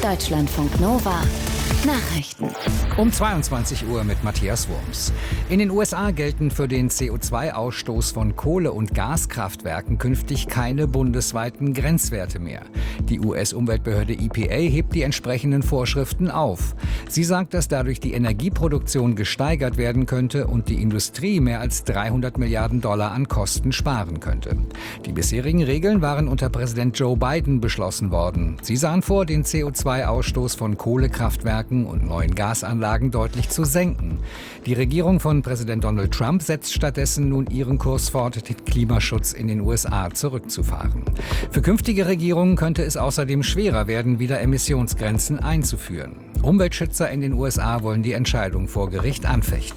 Deutschlandfunk Nova Nachrichten. Um 22 Uhr mit Matthias Wurms. In den USA gelten für den CO2-Ausstoß von Kohle- und Gaskraftwerken künftig keine bundesweiten Grenzwerte mehr. Die US-Umweltbehörde EPA hebt die entsprechenden Vorschriften auf. Sie sagt, dass dadurch die Energieproduktion gesteigert werden könnte und die Industrie mehr als $300 Milliarden an Kosten sparen könnte. Die bisherigen Regeln waren unter Präsident Joe Biden beschlossen worden. Sie sahen vor, den CO2-Ausstoß von Kohlekraftwerken und neuen Gasanlagen deutlich zu senken. Die Regierung von Präsident Donald Trump setzt stattdessen nun ihren Kurs fort, den Klimaschutz in den USA zurückzufahren. Für künftige Regierungen könnte es außerdem schwerer werden, wieder Emissionsgrenzen einzuführen. Umweltschützer in den USA wollen die Entscheidung vor Gericht anfechten.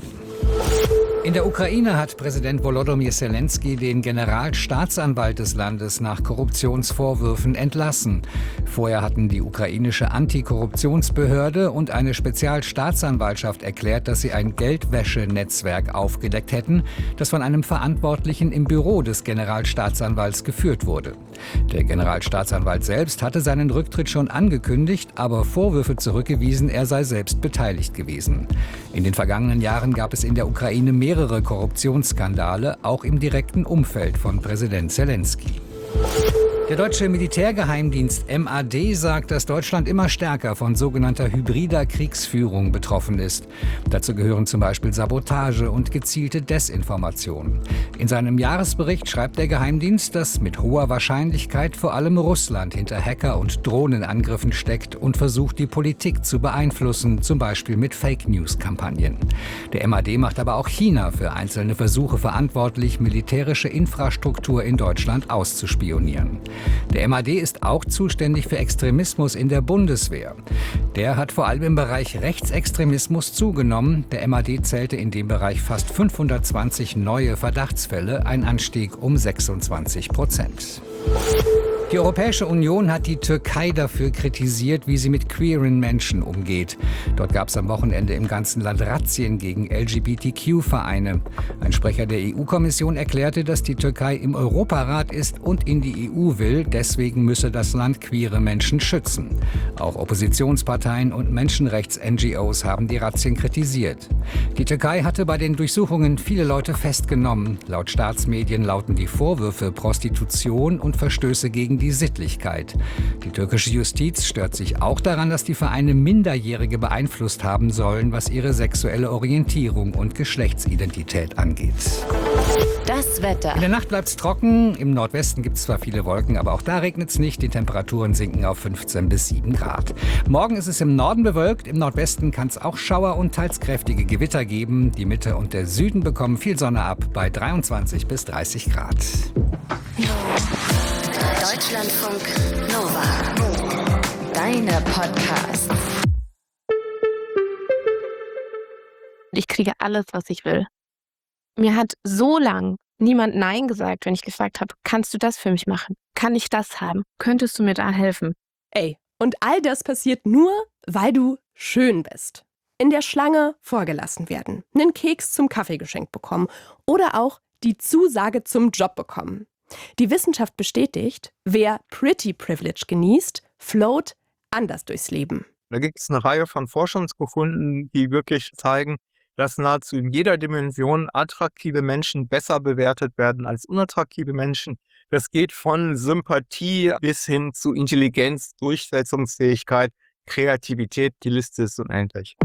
In der Ukraine hat Präsident Volodymyr Zelensky den Generalstaatsanwalt des Landes nach Korruptionsvorwürfen entlassen. Vorher hatten die ukrainische Antikorruptionsbehörde und eine Spezialstaatsanwaltschaft erklärt, dass sie ein Geldwäschenetzwerk aufgedeckt hätten, das von einem Verantwortlichen im Büro des Generalstaatsanwalts geführt wurde. Der Generalstaatsanwalt selbst hatte seinen Rücktritt schon angekündigt, aber Vorwürfe zurückgewiesen, er sei selbst beteiligt gewesen. In den vergangenen Jahren gab es in der Ukraine mehrere Korruptionsskandale, auch im direkten Umfeld von Präsident Zelensky. Der deutsche Militärgeheimdienst MAD sagt, dass Deutschland immer stärker von sogenannter hybrider Kriegsführung betroffen ist. Dazu gehören zum Beispiel Sabotage und gezielte Desinformation. In seinem Jahresbericht schreibt der Geheimdienst, dass mit hoher Wahrscheinlichkeit vor allem Russland hinter Hacker- und Drohnenangriffen steckt und versucht, die Politik zu beeinflussen, zum Beispiel mit Fake-News-Kampagnen. Der MAD macht aber auch China für einzelne Versuche verantwortlich, militärische Infrastruktur in Deutschland auszuspionieren. Der MAD ist auch zuständig für Extremismus in der Bundeswehr. Der hat vor allem im Bereich Rechtsextremismus zugenommen. Der MAD zählte in dem Bereich fast 520 neue Verdachtsfälle, ein Anstieg um 26%. Die Europäische Union hat die Türkei dafür kritisiert, wie sie mit queeren Menschen umgeht. Dort gab es am Wochenende im ganzen Land Razzien gegen LGBTQ-Vereine. Ein Sprecher der EU-Kommission erklärte, dass die Türkei im Europarat ist und in die EU will. Deswegen müsse das Land queere Menschen schützen. Auch Oppositionsparteien und Menschenrechts-NGOs haben die Razzien kritisiert. Die Türkei hatte bei den Durchsuchungen viele Leute festgenommen. Laut Staatsmedien lauten die Vorwürfe Prostitution und Verstöße gegen die Sittlichkeit. Die türkische Justiz stört sich auch daran, dass die Vereine Minderjährige beeinflusst haben sollen, was ihre sexuelle Orientierung und Geschlechtsidentität angeht. Das Wetter. In der Nacht bleibt es trocken. Im Nordwesten gibt es zwar viele Wolken, aber auch da regnet es nicht. Die Temperaturen sinken auf 15 bis 7 Grad. Morgen ist es im Norden bewölkt. Im Nordwesten kann es auch Schauer und teils kräftige Gewitter geben. Die Mitte und der Süden bekommen viel Sonne ab bei 23 bis 30 Grad. Deutschlandfunk Nova. Deine Podcasts. Ich kriege alles, was ich will. Mir hat so lang niemand Nein gesagt, wenn ich gefragt habe, kannst du das für mich machen? Kann ich das haben? Könntest du mir da helfen? Ey, und all das passiert nur, weil du schön bist. In der Schlange vorgelassen werden, einen Keks zum Kaffee geschenkt bekommen oder auch die Zusage zum Job bekommen. Die Wissenschaft bestätigt, wer Pretty Privilege genießt, float anders durchs Leben. Da gibt es eine Reihe von Forschungsbefunden, die wirklich zeigen, dass nahezu in jeder Dimension attraktive Menschen besser bewertet werden als unattraktive Menschen. Das geht von Sympathie bis hin zu Intelligenz, Durchsetzungsfähigkeit, Kreativität, die Liste ist unendlich.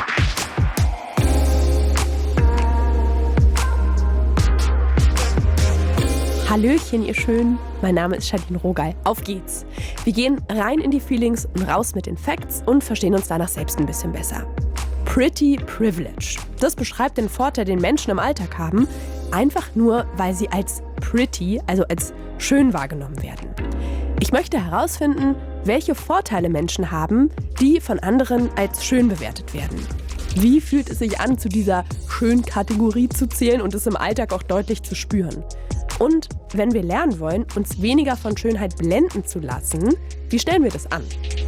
Hallöchen, ihr Schönen. Mein Name ist Charlene Rogal. Auf geht's. Wir gehen rein in die Feelings und raus mit den Facts und verstehen uns danach selbst ein bisschen besser. Pretty Privilege. Das beschreibt den Vorteil, den Menschen im Alltag haben, einfach nur, weil sie als pretty, also als schön wahrgenommen werden. Ich möchte herausfinden, welche Vorteile Menschen haben, die von anderen als schön bewertet werden. Wie fühlt es sich an, zu dieser Schön-Kategorie zu zählen und es im Alltag auch deutlich zu spüren? Und wenn wir lernen wollen, uns weniger von Schönheit blenden zu lassen, wie stellen wir das an?